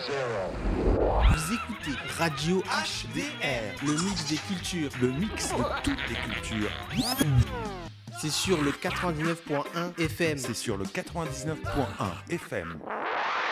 Vous écoutez Radio HDR, le mix des cultures. Le mix de toutes les cultures. C'est sur le 99.1 FM. C'est sur le 99.1 FM.